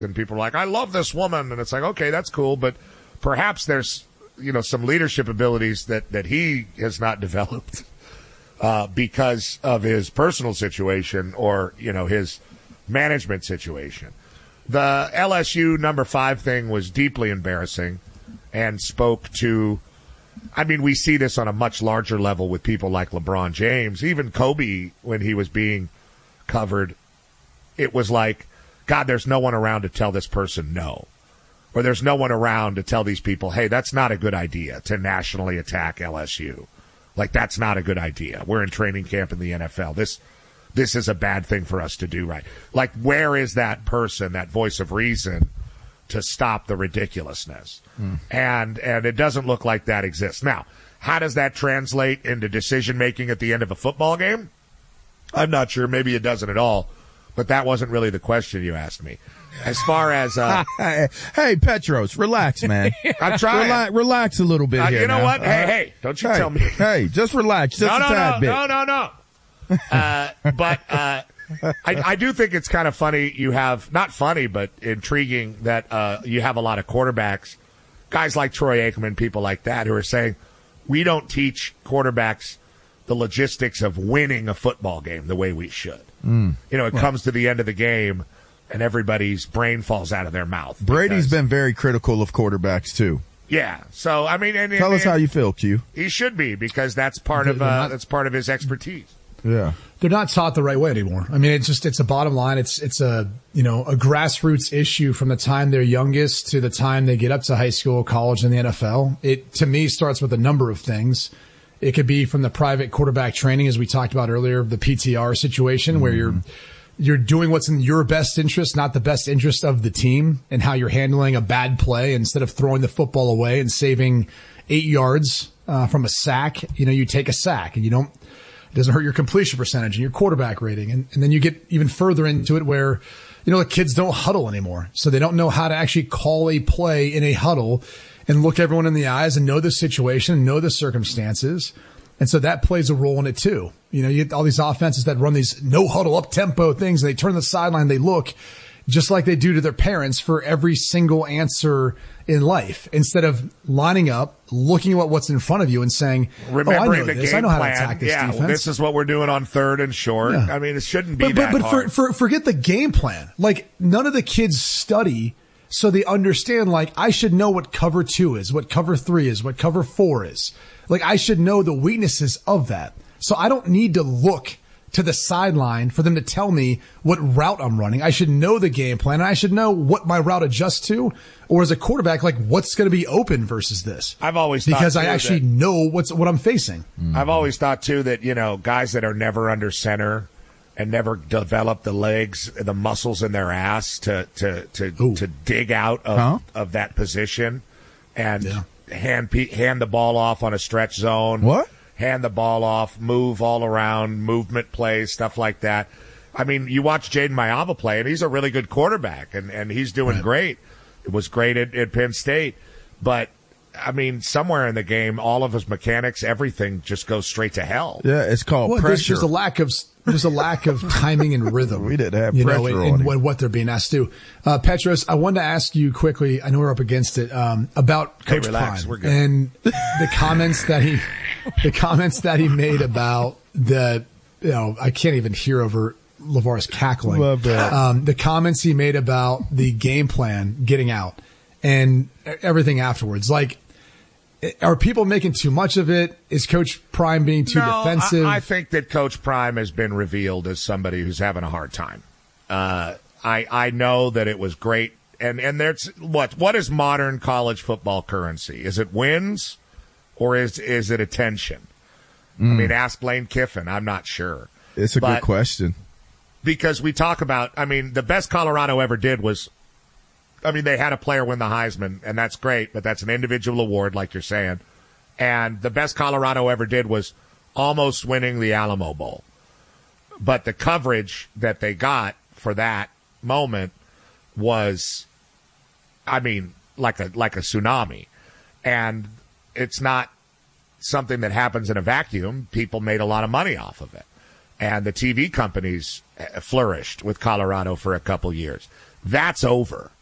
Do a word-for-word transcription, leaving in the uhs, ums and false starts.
and people are like, I love this woman. And it's like, okay, that's cool. But perhaps there's, you know, some leadership abilities that, that he has not developed uh, because of his personal situation or, you know, his management situation. The L S U number five thing was deeply embarrassing and spoke to, I mean, we see this on a much larger level with people like LeBron James. Even Kobe, when he was being covered, it was like, God, there's no one around to tell this person no. Or there's no one around to tell these people, hey, that's not a good idea to nationally attack L S U. Like, that's not a good idea. We're in training camp in the N F L. This this is a bad thing for us to do, right? Like, where is that person, that voice of reason, to stop the ridiculousness? Mm. And and it doesn't look like that exists. Now, how does that translate into decision-making at the end of a football game? I'm not sure. Maybe it doesn't at all. But that wasn't really the question you asked me. As far as uh, hey, Petros, relax, man. I'm trying. Relax, relax a little bit uh, here. You know now. what? Uh, hey, hey, don't you hey, tell me. Hey, just relax, just no, a no, tad no, bit. no, no, no. Uh, but uh, I, I do think it's kind of funny. You have not funny, but intriguing that uh, you have a lot of quarterbacks, guys like Troy Aikman, people like that, who are saying we don't teach quarterbacks the logistics of winning a football game the way we should. Mm. You know, it well, comes to the end of the game, and everybody's brain falls out of their mouth. Brady's because, been very critical of quarterbacks, too. Yeah. So, I mean... And, Tell and, us and, how you feel, Q. He should be, because that's part of uh, not, that's part of his expertise. Yeah. They're not taught the right way anymore. I mean, it's just, it's a bottom line. It's, it's a, you know, a grassroots issue from the time they're youngest to the time they get up to high school, college, and the N F L. It, to me, starts with a number of things. It could be from the private quarterback training, as we talked about earlier, the P T R situation, mm-hmm. where you're you're doing what's in your best interest, not the best interest of the team, and how you're handling a bad play instead of throwing the football away and saving eight yards uh, from a sack. You know, you take a sack and you don't. It doesn't hurt your completion percentage and your quarterback rating, and, and then you get even further into it where, you know, the kids don't huddle anymore, so they don't know how to actually call a play in a huddle and look everyone in the eyes and know the situation, know the circumstances. And so that plays a role in it too. You know, you get all these offenses that run these no huddle up tempo things, and they turn the sideline, they look just like they do to their parents for every single answer in life, instead of lining up, looking at what's in front of you and saying, remembering oh, I know the this. game I know how plan. to attack this yeah, defense. Well, this is what we're doing on third and short. Yeah. I mean, it shouldn't be but, that but, but hard. For, for, forget the game plan. Like, none of the kids study so they understand, like, I should know what cover two is, what cover three is, what cover four is. Like, I should know the weaknesses of that. So I don't need to look to the sideline for them to tell me what route I'm running. I should know the game plan, and I should know what my route adjusts to, or as a quarterback, like, what's going to be open versus this. I've always because thought I actually that, know what's what I'm facing. I've always thought too that, you know, guys that are never under center and never develop the legs, the muscles in their ass to to to, to dig out of, huh? of that position and yeah. hand hand the ball off on a stretch zone. What? Hand the ball off, move all around, movement plays, stuff like that. I mean, you watch Jaden Mayava play, and he's a really good quarterback, and, and he's doing right. great. It was great at, at Penn State. But, I mean, somewhere in the game, all of his mechanics, everything just goes straight to hell. Yeah, it's called well, pressure. There's, there's a lack of there's a lack of timing and rhythm. We didn't have you pressure know, in, on in him. what, what they're being asked to do. Uh, Petros, I wanted to ask you quickly. I know we're up against it um, about Coach hey, relax, Prime we're good. and the comments that he the comments that he made about the you know I can't even hear over LeVar's cackling. Love that. Um, the comments he made about the game plan getting out and everything afterwards, like. Are people making too much of it? Is Coach Prime being too no, defensive? I, I think that Coach Prime has been revealed as somebody who's having a hard time. Uh, I I know that it was great, and and there's what what is modern college football currency? Is it wins, or is is it attention? Mm. I mean, ask Lane Kiffin. I'm not sure. It's a but, good question because we talk about. I mean, the best Colorado ever did was. I mean, they had a player win the Heisman, and that's great, but that's an individual award, like you're saying. And the best Colorado ever did was almost winning the Alamo Bowl. But the coverage that they got for that moment was, I mean, like a like a tsunami. And it's not something that happens in a vacuum. People made a lot of money off of it. And the T V companies flourished with Colorado for a couple years. that's over.